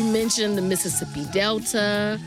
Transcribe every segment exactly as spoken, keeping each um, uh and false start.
mentioned the Mississippi Delta,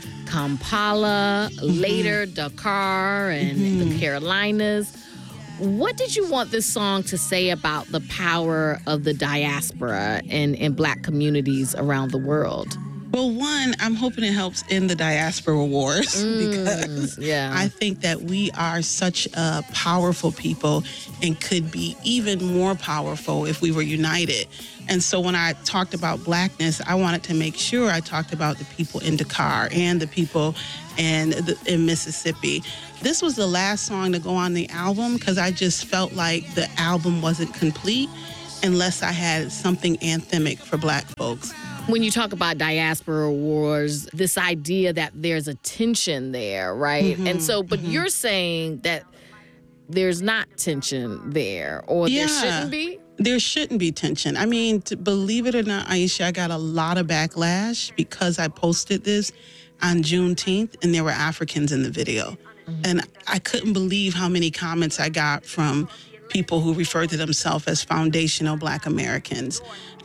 Kampala, mm-hmm. later Dakar and mm-hmm. the Carolinas. What did you want this song to say about the power of the diaspora and, and Black communities around the world? Well, one, I'm hoping it helps in the diaspora wars mm, because yeah. I think that we are such a powerful people and could be even more powerful if we were united. And so when I talked about Blackness, I wanted to make sure I talked about the people in Dakar and the people in, the, in Mississippi. This was the last song to go on the album because I just felt like the album wasn't complete unless I had something anthemic for Black folks. When you talk about diaspora wars, this idea that there's a tension there, right? Mm-hmm, and so, but mm-hmm. you're saying that there's not tension there, or yeah, there shouldn't be? There shouldn't be tension. I mean, to believe it or not, Aisha, I got a lot of backlash because I posted this on Juneteenth and there were Africans in the video. Mm-hmm. And I couldn't believe how many comments I got from people who refer to themselves as foundational Black Americans.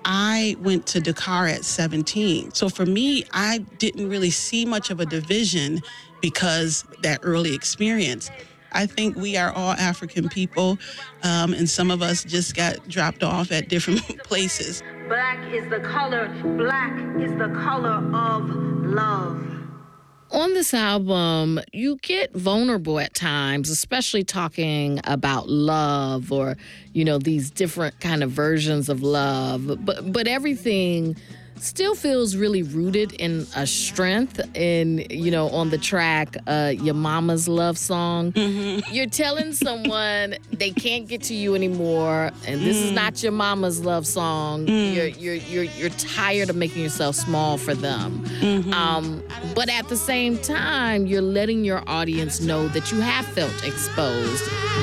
I went to Dakar at seventeen. So for me, I didn't really see much of a division because that early experience. I think we are all African people, um, and some of us just got dropped off at different places. Black is the color, black is the color of love. On this album, you get vulnerable at times, especially talking about love or, you know, these different kind of versions of love. But but everything still feels really rooted in a strength. And, you know, on the track, uh, Your Mama's Love Song, mm-hmm. you're telling someone they can't get to you anymore, and this mm. is not your mama's love song. Mm. You're, you're, you're, you're tired of making yourself small for them. Mm-hmm. Um, but at the same time, you're letting your audience know that you have felt exposed.